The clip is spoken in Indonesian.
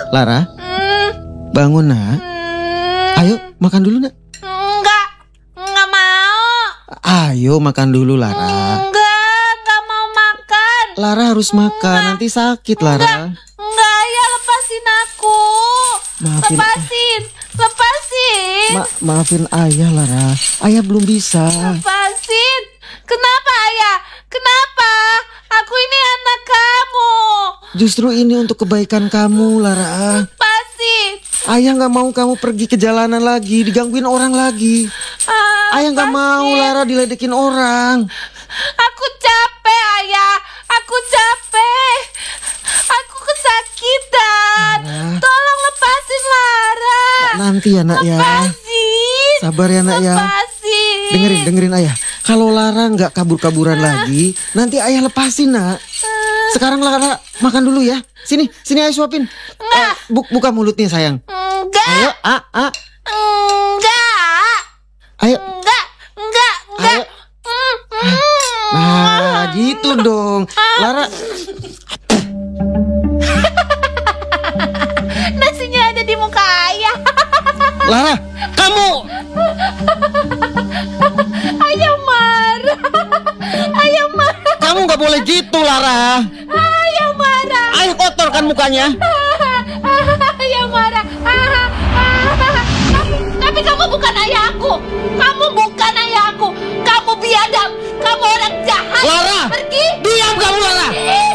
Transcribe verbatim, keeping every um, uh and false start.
Lara, Hmm, bangun nak. hmm. Ayo makan dulu nak. Enggak, enggak mau. Ayo makan dulu Lara. Enggak, enggak mau makan. Lara harus makan, nanti sakit Lara. Enggak, ayah lepasin aku. Maafin, Lepasin, lepasin. ma maafin ayah Lara. Ayah belum bisa. Lepasin. Kenapa ayah? Kenapa? Aku ini anak kamu. Justru ini untuk kebaikan kamu Lara. Lepasin. Ayah nggak mau kamu pergi ke jalanan lagi, digangguin orang lagi. Ah, Ayah nggak mau lepasin. Lara diledekin orang. Aku capek ayah. Aku capek. Aku kesakitan. Lara. Tolong lepasin Lara. Nanti ya nak ya. Lepasin. Sabar ya nak ya. Lepasin. Dengerin, dengerin ayah. Kalau Lara nggak kabur-kaburan lagi, nanti ayah lepasin nak. Sekarang Lara makan dulu ya. Sini, sini ayah suapin. Eh, bu- buka mulutnya sayang. Enggak. Ayo, ah, ah. Enggak. Ayo. Enggak. Enggak. Enggak. Ayo. Nah, gitu dong. Lara, Nasinya ada di muka ayah. Lara, kamu. Ayah marah. Ayah marah. Kamu nggak boleh gitu, Lara. Ayah marah. Ayo kotorkan mukanya. Ayah marah. Tapi, tapi kamu bukan ayahku. Kamu bukan ayahku. Kamu biadab. Kamu orang jahat. Lara, Pergi. diam kamu Lara. Pergi.